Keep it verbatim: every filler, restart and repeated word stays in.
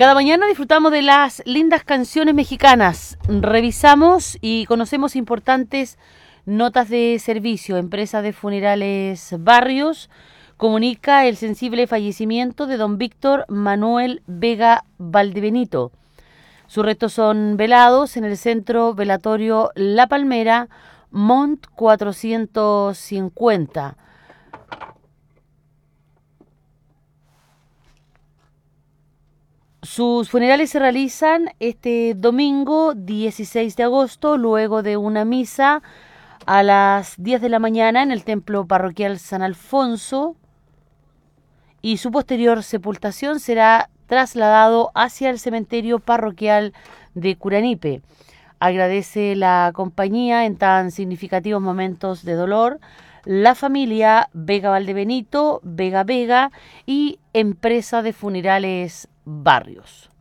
Cada mañana disfrutamos de las lindas canciones mexicanas, revisamos y conocemos importantes notas de servicio. Empresa de Funerales Barrios comunica el sensible fallecimiento de don Víctor Manuel Vega Valdebenito. Sus restos son velados en el centro velatorio La Palmera, Mont cuatrocientos cincuenta. Sus funerales se realizan este domingo dieciséis de agosto, luego de una misa a las diez de la mañana en el templo parroquial San Alfonso, y su posterior sepultación será trasladado hacia el cementerio parroquial de Curanipe. Agradece la compañía en tan significativos momentos de dolor la familia Vega Valdebenito, Vega Vega y Empresa de Funerales Barrios.